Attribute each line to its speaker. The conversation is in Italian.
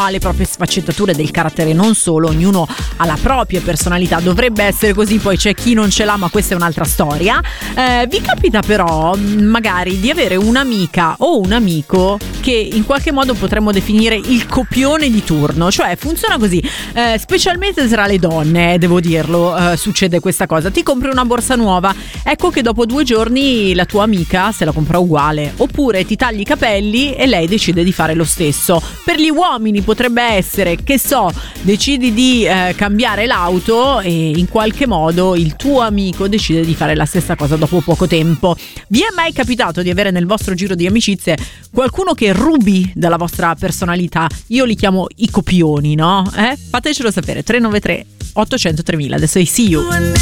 Speaker 1: ha le proprie sfaccettature del carattere, non solo, ognuno ha la propria personalità, dovrebbe essere così, poi c'è chi non ce l'ha, ma questa è un'altra storia. Vi capita però magari di avere un'amica o un amico che in qualche modo potremmo definire il copione di turno, cioè funziona così, specialmente tra le donne, devo dirlo, succede questa cosa: ti compri una borsa nuova, ecco che dopo 2 giorni la tua amica se la compra uguale, oppure ti tagli i capelli e lei decide di fare lo stesso. Per gli uomini potrebbe essere, che so, decidi di cambiare l'auto e in qualche modo il tuo amico decide di fare la stessa cosa dopo poco tempo. Vi è mai capitato di avere nel vostro giro di amicizie qualcuno che rubi dalla vostra personalità? Io li chiamo i copioni, no? Fatecelo sapere, 393 800 3000. Adesso I See You.